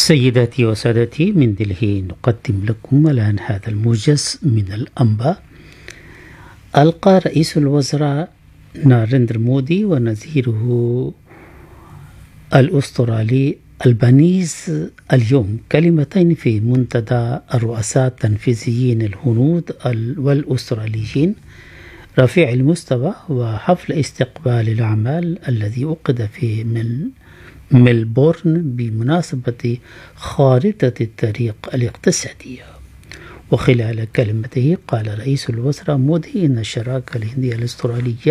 سيداتي وسادتي، من دلهي نقدم لكم الآن هذا الموجز من الأنباء. ألقى رئيس الوزراء ناريندرا مودي ونظيره الأسترالي البانيز اليوم كلمتين في منتدى الرؤساء التنفيذيين الهنود والأستراليين رفيع المستوى وحفل استقبال الأعمال الذي عقد في ملبورن بمناسبة خارطة الطريق الاقتصادية. وخلال كلمته قال رئيس الوزراء مودي إن الشراكة الهندية الأسترالية